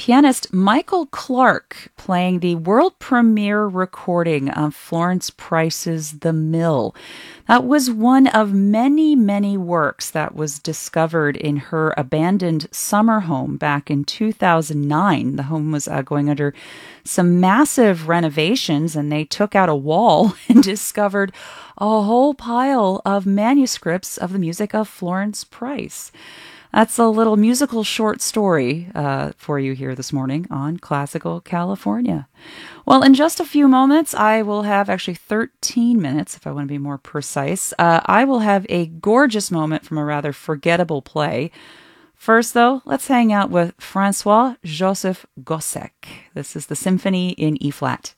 pianist Michael Clark playing the world premiere recording of Florence Price's The Mill. That was one of many, many works that was discovered in her abandoned summer home back in 2009. The home was going under some massive renovations, and they took out a wall and discovered a whole pile of manuscripts of the music of Florence Price. That's a little musical short story for you here this morning on Classical California. Well, in just a few moments, I will have actually 13 minutes, if I want to be more precise. I will have a gorgeous moment from a rather forgettable play. First, though, let's hang out with Francois Joseph Gossec. This is the Symphony in E-flat.